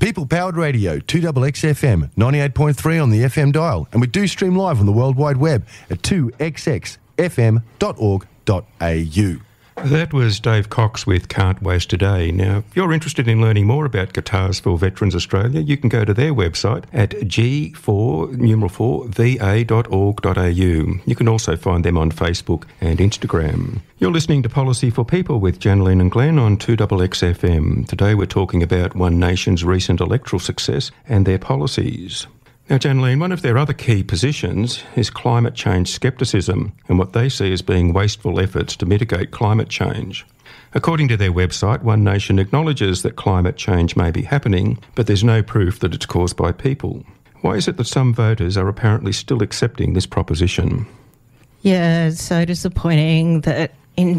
People Powered Radio, 2XXFM, 98.3 on the FM dial. And we do stream live on the World Wide Web at 2xxfm.org.au. That was Dave Cox with Can't Waste a Day. Now, if you're interested in learning more about Guitars for Veterans Australia, you can go to their website at g4va.org.au. You can also find them on Facebook and Instagram. You're listening to Policy for People with Janaline and Glenn on 2XXFM. Today we're talking about One Nation's recent electoral success and their policies. Now, Janaline, one of their other key positions is climate change scepticism and what they see as being wasteful efforts to mitigate climate change. According to their website, One Nation acknowledges that climate change may be happening, but there's no proof that it's caused by people. Why is it that some voters are apparently still accepting this proposition? Yeah, it's so disappointing that in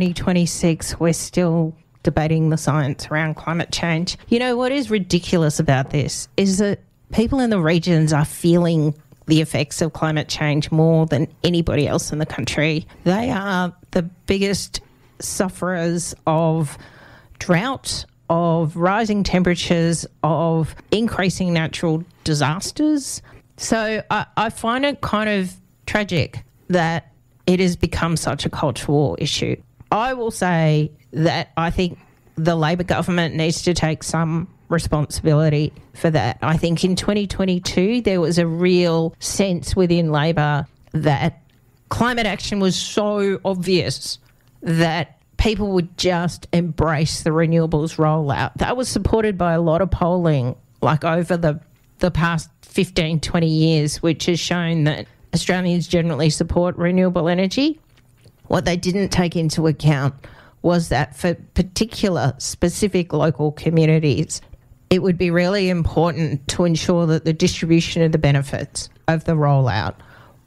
2026 we're still debating the science around climate change. You know, what is ridiculous about this is that people in the regions are feeling the effects of climate change more than anybody else in the country. They are the biggest sufferers of drought, of rising temperatures, of increasing natural disasters. So I find it kind of tragic that it has become such a cultural issue. I will say that I think the Labor government needs to take some responsibility for that. I think in 2022 there was a real sense within Labor that climate action was so obvious that people would just embrace the renewables rollout. That was supported by a lot of polling, like over the past 15, 20 years, which has shown that Australians generally support renewable energy. What they didn't take into account was that for particular specific local communities, it would be really important to ensure that the distribution of the benefits of the rollout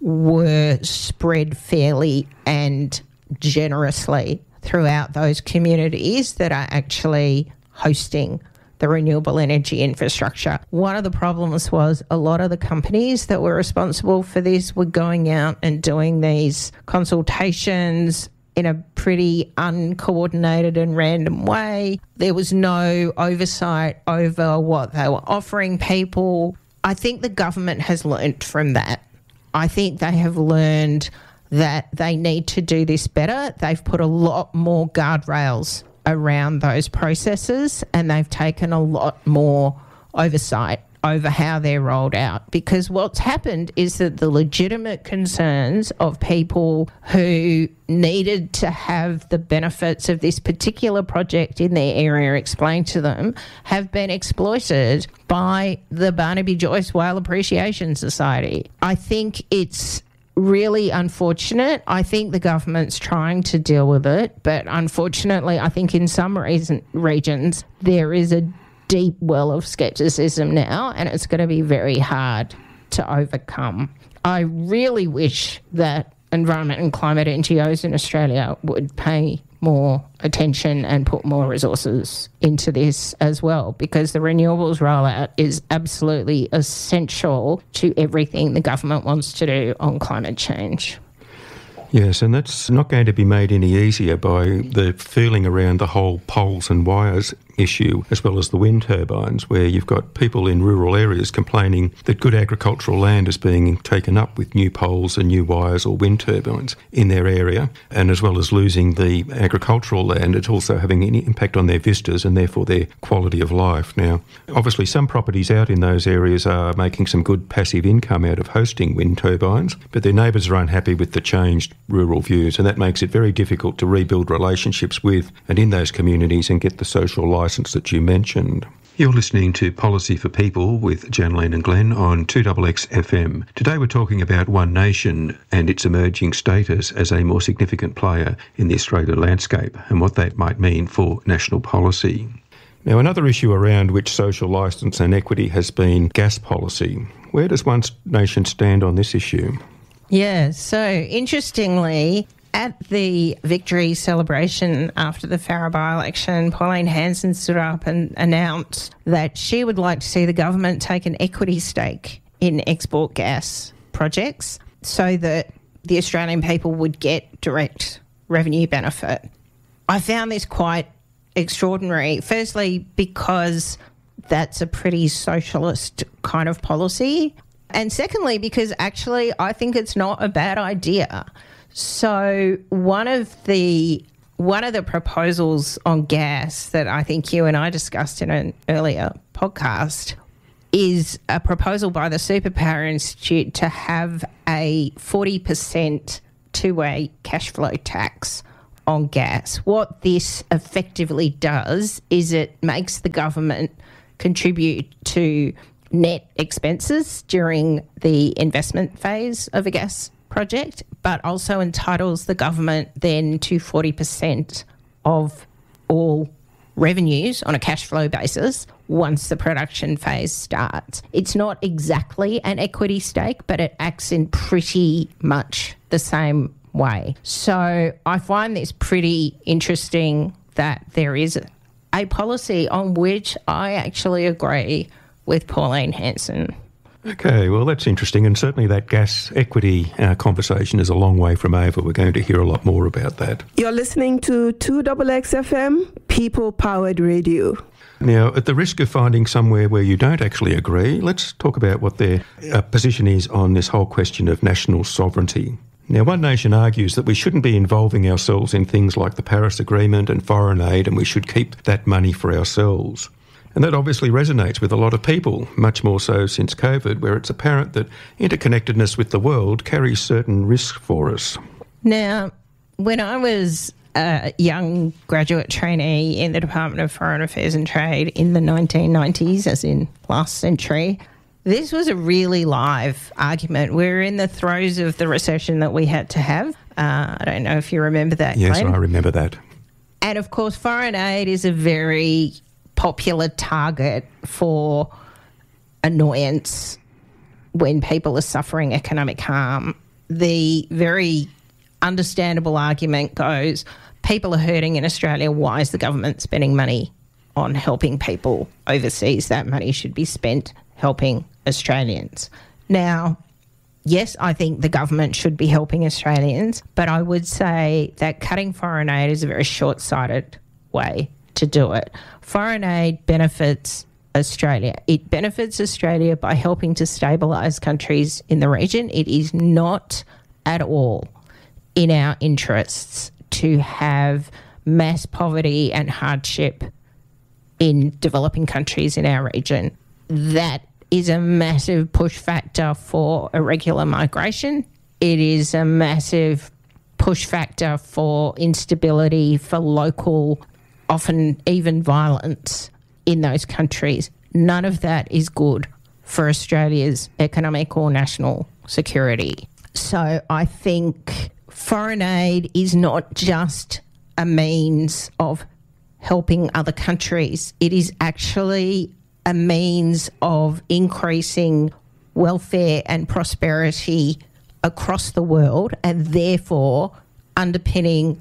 were spread fairly and generously throughout those communities that are actually hosting the renewable energy infrastructure. One of the problems was a lot of the companies that were responsible for this were going out and doing these consultations in a pretty uncoordinated and random way. There was no oversight over what they were offering people. I think the government has learnt from that. I think they have learned that they need to do this better. They've put a lot more guardrails around those processes and they've taken a lot more oversight over how they're rolled out, because what's happened is that the legitimate concerns of people who needed to have the benefits of this particular project in their area explained to them have been exploited by the Barnaby Joyce Whale Appreciation Society. I think it's really unfortunate. I think the government's trying to deal with it, but unfortunately I think in some regions there is a deep well of scepticism now, and it's going to be very hard to overcome. I really wish that environment and climate NGOs in Australia would pay more attention and put more resources into this as well, because the renewables rollout is absolutely essential to everything the government wants to do on climate change. Yes, and that's not going to be made any easier by the feeling around the whole poles and wires issue, as well as the wind turbines, where you've got people in rural areas complaining that good agricultural land is being taken up with new poles and new wires or wind turbines in their area, and as well as losing the agricultural land, it's also having any impact on their vistas and therefore their quality of life. Now, obviously some properties out in those areas are making some good passive income out of hosting wind turbines, but their neighbours are unhappy with the changed rural views, and that makes it very difficult to rebuild relationships with and in those communities and get the social license that you mentioned. You're listening to Policy for People with Janaline and Glenn on 2XXFM. Today we're talking about One Nation and its emerging status as a more significant player in the Australian landscape and what that might mean for national policy. Now, another issue around which social licence and equity has been gas policy. Where does One Nation stand on this issue? Yeah, so interestingly, at the victory celebration after the Farrer by-election, Pauline Hanson stood up and announced that she would like to see the government take an equity stake in export gas projects so that the Australian people would get direct revenue benefit. I found this quite extraordinary, firstly because that's a pretty socialist kind of policy. And secondly, because actually I think it's not a bad idea. So one of the proposals on gas that I think you and I discussed in an earlier podcast is a proposal by the Superpower Institute to have a 40% two-way cash flow tax on gas. What this effectively does is it makes the government contribute to net expenses during the investment phase of a gas project, but also entitles the government then to 40% of all revenues on a cash flow basis once the production phase starts. It's not exactly an equity stake, but it acts in pretty much the same way. So I find this pretty interesting that there is a policy on which I actually agree with Pauline Hanson. Okay, well, that's interesting, and certainly that gas equity conversation is a long way from over. We're going to hear a lot more about that. You're listening to 2XXFM, People-Powered Radio. Now, at the risk of finding somewhere where you don't actually agree, let's talk about what their position is on this whole question of national sovereignty. Now, One Nation argues that we shouldn't be involving ourselves in things like the Paris Agreement and foreign aid, and we should keep that money for ourselves. And that obviously resonates with a lot of people, much more so since COVID, where it's apparent that interconnectedness with the world carries certain risks for us. Now, when I was a young graduate trainee in the Department of Foreign Affairs and Trade in the 1990s, as in last century, this was a really live argument. We were in the throes of the recession that we had to have. I don't know if you remember that, Yes, Glenn. I remember that. And, of course, foreign aid is a very popular target for annoyance when people are suffering economic harm. The very understandable argument goes, people are hurting in Australia, why is the government spending money on helping people overseas? That money should be spent helping Australians. Now, yes, I think the government should be helping Australians, but I would say that cutting foreign aid is a very short-sighted way to do it. Foreign aid benefits Australia. It benefits Australia by helping to stabilise countries in the region. It is not at all in our interests to have mass poverty and hardship in developing countries in our region. That is a massive push factor for irregular migration. It is a massive push factor for instability, for local, often even violence in those countries. None of that is good for Australia's economic or national security. So I think foreign aid is not just a means of helping other countries. It is actually a means of increasing welfare and prosperity across the world and therefore underpinning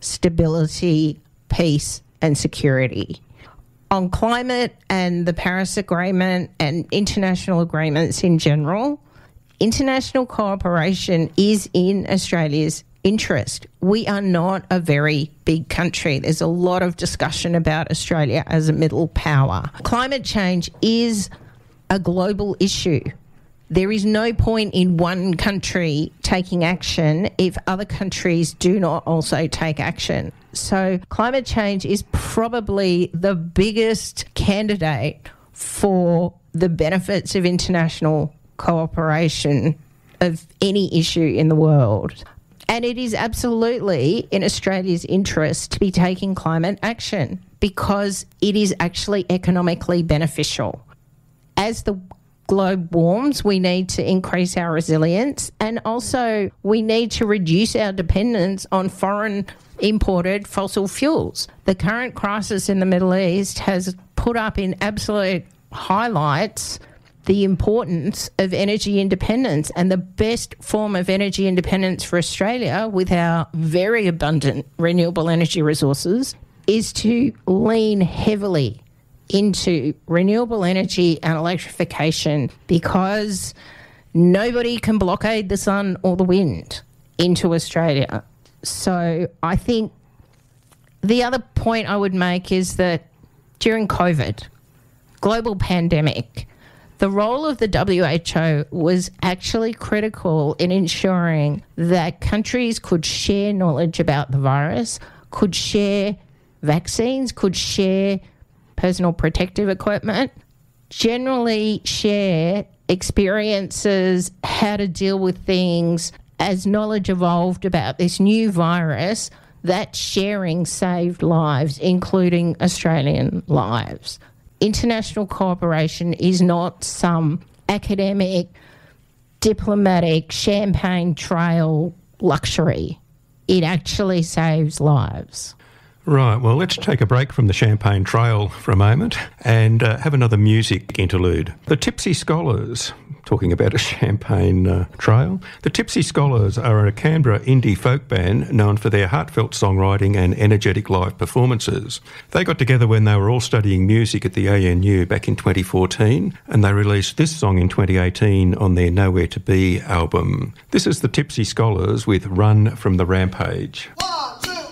stability, peace and security. On climate and the Paris Agreement and international agreements in general, international cooperation is in Australia's interest. We are not a very big country. There's a lot of discussion about Australia as a middle power. Climate change is a global issue. There is no point in one country taking action if other countries do not also take action. So climate change is probably the biggest candidate for the benefits of international cooperation of any issue in the world. And it is absolutely in Australia's interest to be taking climate action because it is actually economically beneficial. As the globe warms, we need to increase our resilience and also we need to reduce our dependence on foreign imported fossil fuels. The current crisis in the Middle East has put up in absolute highlights the importance of energy independence, and the best form of energy independence for Australia with our very abundant renewable energy resources is to lean heavily into renewable energy and electrification because nobody can blockade the sun or the wind into Australia. So I think the other point I would make is that during COVID global pandemic, the role of the WHO was actually critical in ensuring that countries could share knowledge about the virus, could share vaccines, could share personal protective equipment, generally share experiences, how to deal with things. As knowledge evolved about this new virus, that sharing saved lives, including Australian lives. International cooperation is not some academic, diplomatic, champagne trail luxury. It actually saves lives. Right, well, let's take a break from the Champagne Trail for a moment and have another music interlude. The Tipsy Scholars, talking about a champagne trail. The Tipsy Scholars are a Canberra indie folk band known for their heartfelt songwriting and energetic live performances. They got together when they were all studying music at the ANU back in 2014, and they released this song in 2018 on their Nowhere to Be album. This is the Tipsy Scholars with Run from the Rampage.